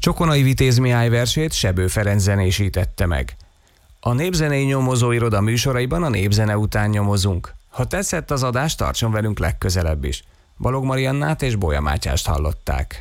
Csokonai Vitéz Mihály versét Sebő Ferenc zenésítette meg. A Népzenei Nyomozóiroda műsoraiban a népzene után nyomozunk. Ha tetszett az adás, tartson velünk legközelebb is. Balog Mariannát és Bolya Mátyást hallották.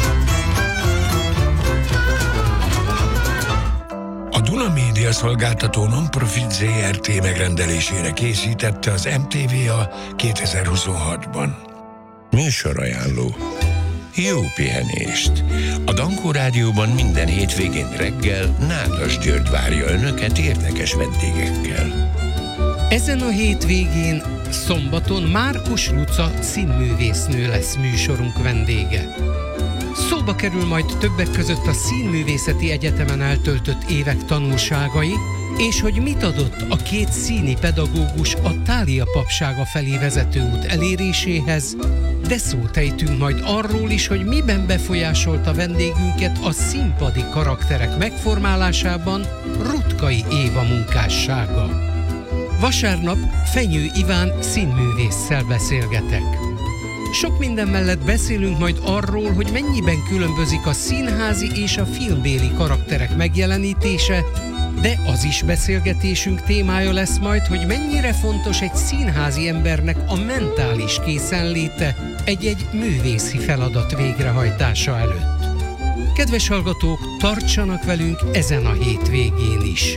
A Duna Média szolgáltató non-profit ZRT megrendelésére készítette az MTVA 2026-ban. Műsorajánló. Jó pihenést! A Dankó Rádióban minden hétvégén reggel Nádas György várja önöket érdekes vendégekkel. Ezen a hétvégén, szombaton Márkus Luca színművésznő lesz műsorunk vendége. Szóba kerül majd többek között a Színművészeti Egyetemen eltöltött évek tanulságai, és hogy mit adott a két színi pedagógus a Thália papsága felé vezető út eléréséhez, de szót ejtünk majd arról is, hogy miben befolyásolta vendégünket a színpadi karakterek megformálásában Rutkai Éva munkássága. Vasárnap Fenyő Iván színművésszel beszélgetek. Sok minden mellett beszélünk majd arról, hogy mennyiben különbözik a színházi és a filmbéli karakterek megjelenítése, de az is beszélgetésünk témája lesz majd, hogy mennyire fontos egy színházi embernek a mentális készenléte egy-egy művészi feladat végrehajtása előtt. Kedves hallgatók, tartsanak velünk ezen a hétvégén is!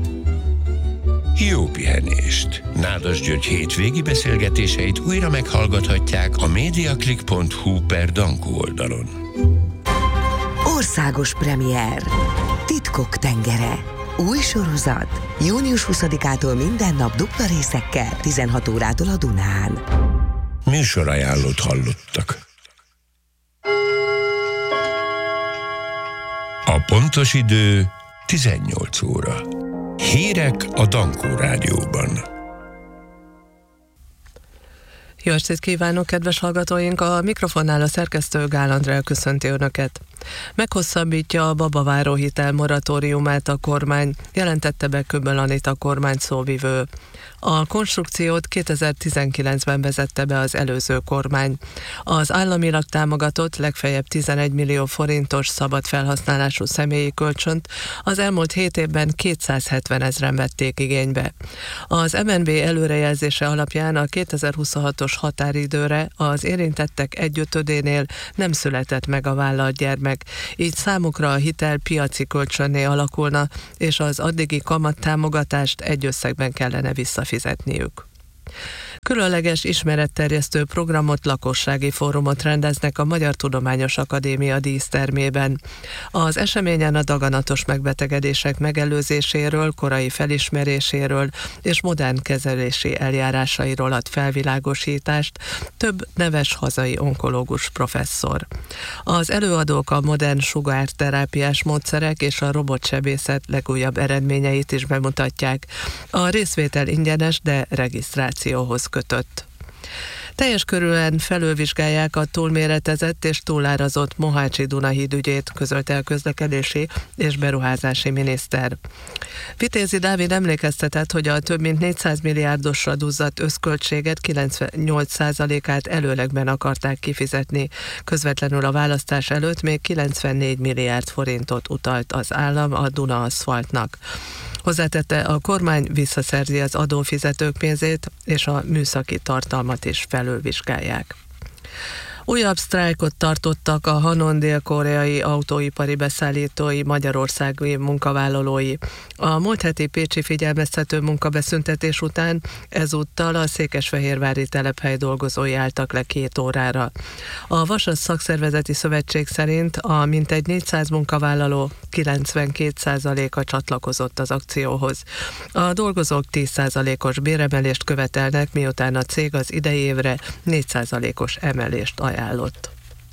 Jó pihenést! Nádas György hétvégi beszélgetéseit újra meghallgathatják a mediaclick.hu/Dankó oldalon. Országos premier. Titkok tengere. Új sorozat. Június 20-ától minden nap dupla részekkel, 16 órától a Dunán. Műsorajánlót hallottak. A pontos idő 18 óra. Hírek a Dankó Rádióban. Jó estét kívánok, kedves hallgatóink! A mikrofonnál a szerkesztő Gál Andrea köszönti Önöket. Meghosszabbítja a babaváró hitel moratóriumát a kormány, jelentette be Köbbel Anita kormány szóvivő. A konstrukciót 2019-ben vezette be az előző kormány. Az államilag támogatott legfeljebb 11 millió forintos szabad felhasználású személyi kölcsönt az elmúlt 7 évben 270 000-en vették igénybe. Az MNB előrejelzése alapján a 2026-os határidőre az érintettek 1/5-énél nem született meg a vállalt gyermek, így számukra a hitel piaci kölcsönné alakulna, és az addigi kamattámogatást egy összegben kellene visszafizetniük. Különleges ismeretterjesztő programot, lakossági fórumot rendeznek a Magyar Tudományos Akadémia dísztermében. Az eseményen a daganatos megbetegedések megelőzéséről, korai felismeréséről és modern kezelési eljárásairól ad felvilágosítást több neves hazai onkológus professzor. Az előadók a modern sugárterápiás módszerek és a robotsebészet legújabb eredményeit is bemutatják. A részvétel ingyenes, de regisztrációhoz kötött. Teljes körűen felülvizsgálják a túlméretezett és túlárazott Mohácsi-Duna híd ügyét, közölte a közlekedési és beruházási miniszter. Vitézi Dávid emlékeztetett, hogy a több mint 400 milliárdosra duzzadt összköltséget 98%-át előlegben akarták kifizetni. Közvetlenül a választás előtt még 94 milliárd forintot utalt az állam a Duna aszfaltnak. Hozzátette, a kormány visszaszerzi az adófizetők pénzét, és a műszaki tartalmat is felülvizsgálják. Újabb sztrájkot tartottak a Hanon dél-koreai autóipari beszállítói magyarországi munkavállalói. A múlt heti pécsi figyelmeztető munkabeszüntetés után ezúttal a székesfehérvári telephely dolgozói álltak le 2 órára. A Vasas Szakszervezeti Szövetség szerint a mintegy 400 munkavállaló 92%-a csatlakozott az akcióhoz. A dolgozók 10%-os béremelést követelnek, miután a cég az idei évre 4%-os emelést ajánlott.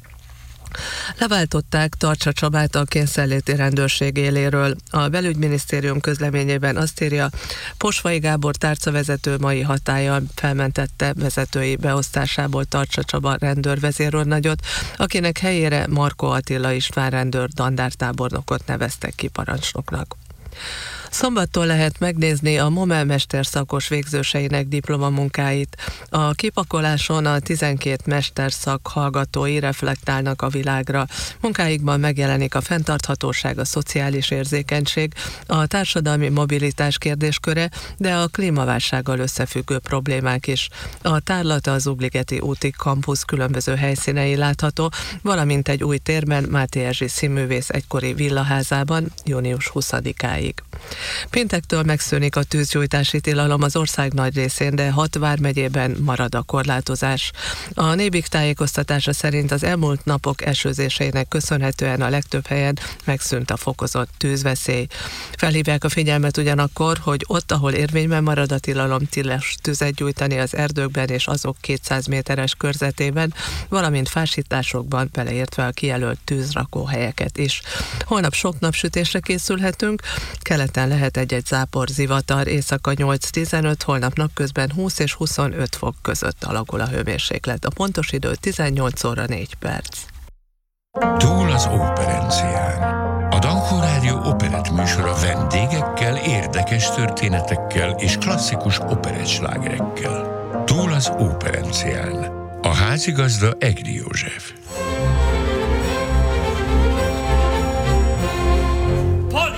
Leváltották Tarcsa Csabát a kényszerléti rendőrség éléről. A belügyminisztérium közleményében azt írja, Posvai Gábor tárcavezető mai hatállyal felmentette vezetői beosztásából Tarcsa Csaba rendőrvezérőrnagyot, akinek helyére Markó Attila István rendőr dandártábornokot neveztek ki parancsnoknak. Szombattól lehet megnézni a MOMEL mesterszakos végzőseinek diplomamunkáit. A kipakoláson a 12 mesterszak hallgatói reflektálnak a világra. Munkáikban megjelenik a fenntarthatóság, a szociális érzékenység, a társadalmi mobilitás kérdésköre, de a klímaválsággal összefüggő problémák is. A tárlata az Ugligeti úti kampusz különböző helyszínei látható, valamint egy új térben Máté Erzsi színművész egykori villaházában június 20-áig. Péntektől megszűnik a tűzgyújtási tilalom az ország nagy részén, de 6 vármegyében marad a korlátozás. A Nébik tájékoztatása szerint az elmúlt napok esőzéseinek köszönhetően a legtöbb helyen megszűnt a fokozott tűzveszély. Felhívják a figyelmet ugyanakkor, hogy ott, ahol érvényben marad a tilalom, tilos tüzet gyújtani az erdőkben és azok 200 méteres körzetében, valamint fásításokban, beleértve a kijelölt tűzrakóhelyeket is. Holnap sok napsütésre készülhetünk, keleten lehet egy-egy zápor, zivatar, éjszaka 8-15, holnap napközben 20 és 25 fok között alakul a hőmérséklet. A pontos idő 18 óra 4 perc. Túl az operencián. A Dankó Rádió operett műsora vendégekkel, érdekes történetekkel és klasszikus operettslágerekkel. Túl az operencián. A házigazda Egri József.